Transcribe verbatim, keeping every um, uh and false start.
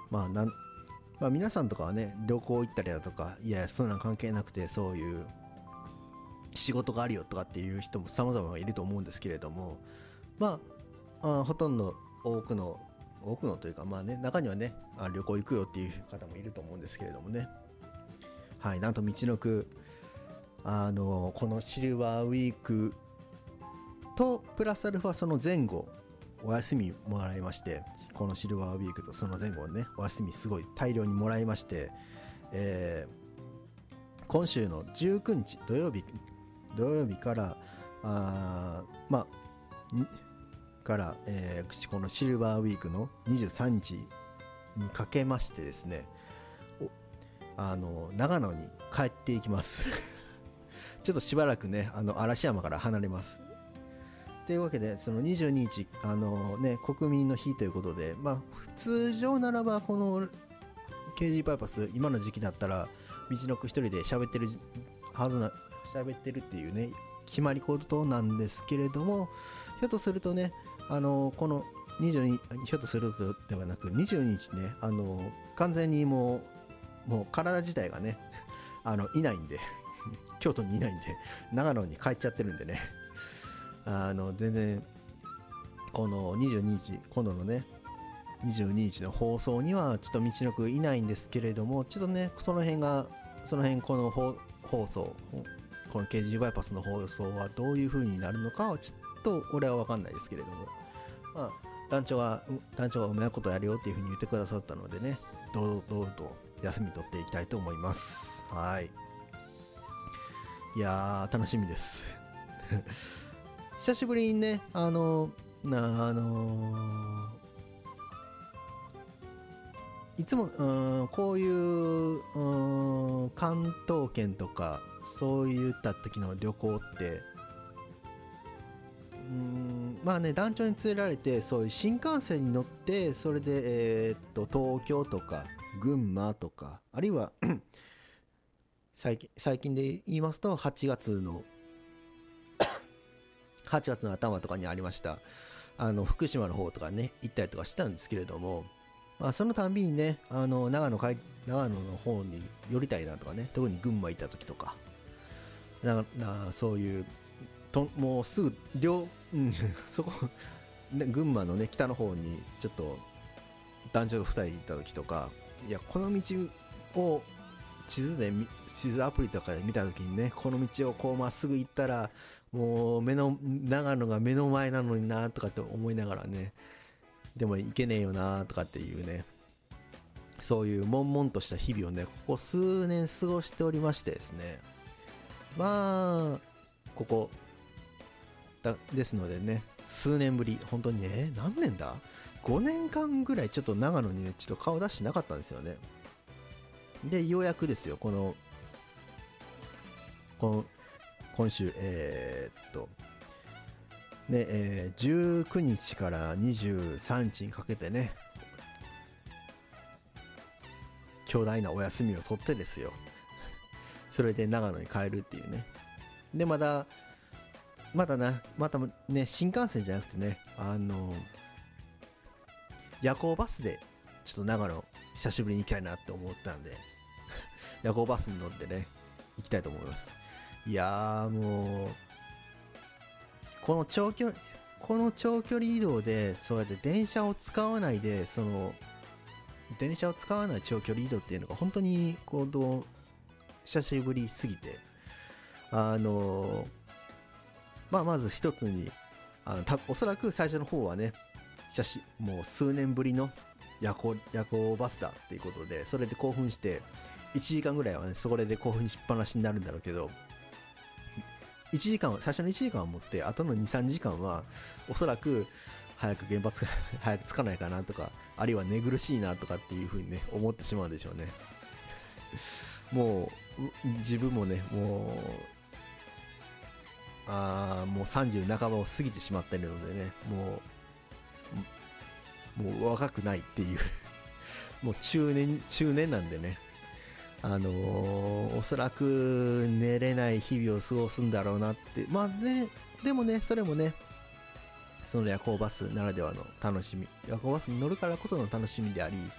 まあなん、まあ、皆さんとかはね旅行行ったりだとか、いやそんなん関係なくてそういう仕事があるよとかっていう人も様々いると思うんですけれども、まあ、あほとんど多くの多くのというか、まあね、中にはねあ旅行行くよっていう方もいると思うんですけれどもね、はい、なんと道のくあのこのシルバーウィークとプラスアルファその前後お休みもらいまして、このシルバーウィークとその前後ねお休みすごい大量にもらいまして、えー、今週のじゅうくにち土曜日土曜日からあまあから、えー、このシルバーウィークのにじゅうさんにちにかけましてですね、あの長野に帰っていきますちょっとしばらくねあの嵐山から離れます。というわけでそのにじゅうににちあの、ね、国民の日ということで、まあ、通常ならばこの ケージー バイパス今の時期だったら道のく一人で喋ってるはずな喋ってるっていうね決まり事なんですけれども、ひょっとするとねあのこのにじゅうにひょっとするとではなくにじゅうににちねあの完全にもうもう体自体がねあのいないんで京都にいないんで長野に帰っちゃってるんでね、あの全然このにじゅうににち今度のねにじゅうににちの放送にはちょっと道のくいないんですけれども、ちょっとねその辺がその辺この放送この ケージー バイパスの放送はどういう風になるのかはちょっと俺は分かんないですけれども、まあ団長は団長はうまいことやるよっていう風に言ってくださったのでね、どうどうと休み取っていきたいと思います。はい、いやー楽しみです久しぶりにねあのなあのー、いつもうんこういううん関東圏とかそういった時の旅行ってうんまあね団長に連れられてそういう新幹線に乗ってそれで、えー、っと東京とか群馬とかあるいは最近最近で言いますとはちがつのはちがつの頭とかにありましたあの福島の方とかね行ったりとかしたんですけれども、まあ、そのたんびにねあの長野かい長野の方に寄りたいなとかね、特に群馬行った時とかななそういうともうすぐ両、うん、そこ、ね、群馬のね北の方にちょっと男女ふたり行った時とか、いやこの道を地図で地図アプリとかで見た時にねこの道をこうまっすぐ行ったらもう目の長野が目の前なのになとかって思いながらね、でも行けねえよなとかっていうね、そういう悶々とした日々をねここ数年過ごしておりましてですね、まあここだですのでね数年ぶり本当にね何年だごねんかんぐらいちょっと長野にねちょっと顔出してなかったんですよね。でようやくですよこのこの今週えー、っとねえー、じゅうくにちからにじゅうさんにちにかけてね巨大なお休みを取ってですよそれで長野に帰るっていうね。でまだまだなまたね新幹線じゃなくてねあの夜行バスでちょっと長野久しぶりに行きたいなって思ったんで夜行バスに乗ってね行きたいと思います。いやーもうこの長距離この長距離移動でそうやって電車を使わないでその電車を使わない長距離移動っていうのが本当にこう久しぶりすぎて、あのまあまず一つにあのたおそらく最初の方はね久しもう数年ぶりの夜行夜行バスだっていうことでそれで興奮していちじかんぐらいはねそれで興奮しっぱなしになるんだろうけど、いちじかん最初のいちじかんを持ってあとの にさんじかんはおそらく早く原発が早く着かないかなとか、あるいは寝苦しいなとかっていう風にね思ってしまうんでしょうね。もう自分もねもうあもうさんじゅう半ばを過ぎてしまっているのでねもうもう若くないっていうもう中年中年なんでね、あのー、おそらく寝れない日々を過ごすんだろうなって。まあねでもねそれもねその夜行バスならではの楽しみ、夜行バスに乗るからこその楽しみであり、